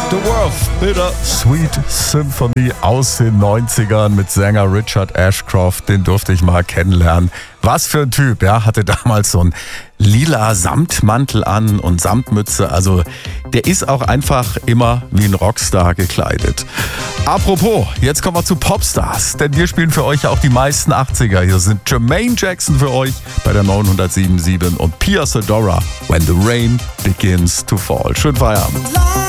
The World Bitter Sweet Symphony aus den 90ern mit Sänger Richard Ashcroft. Den durfte ich mal kennenlernen. Was für ein Typ, ja, hatte damals so einen lila Samtmantel an und Samtmütze. Also der ist auch einfach immer wie ein Rockstar gekleidet. Apropos, jetzt kommen wir zu Popstars, denn wir spielen für euch ja auch die meisten 80er. Hier sind Jermaine Jackson für euch bei der 907.7 und Pia Sedora, When the Rain Begins to Fall. Schönen Feierabend.